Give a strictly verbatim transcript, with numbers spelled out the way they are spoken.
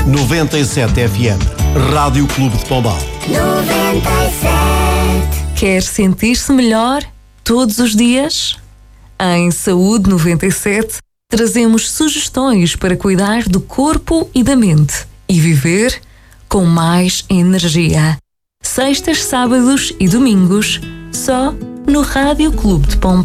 noventa e sete F M, Rádio Clube de Pombal. noventa e sete. Quer sentir-se melhor todos os dias? Em Saúde noventa e sete, trazemos sugestões para cuidar do corpo e da mente e viver com mais energia. Sextas, sábados e domingos, só no Rádio Clube de Pombal.